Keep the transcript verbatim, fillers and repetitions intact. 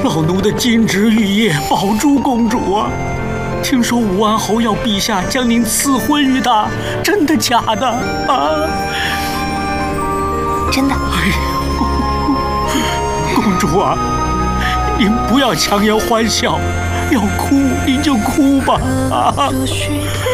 老奴的金枝玉叶保住公主啊！听说武安侯要陛下将您赐婚于她，真的假的啊？ 真的。 哎呦，公主啊，您不要强颜欢笑，要哭您就哭吧啊！